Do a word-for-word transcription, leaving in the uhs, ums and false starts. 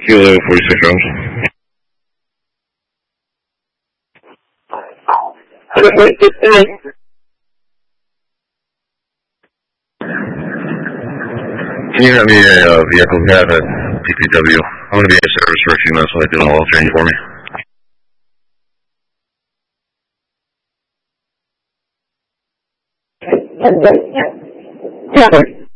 Kilo forty-six rounds. Can you have me a uh, vehicle cab at P P W? I'm going to be in service for a few minutes while they do an oil change for me. Yeah.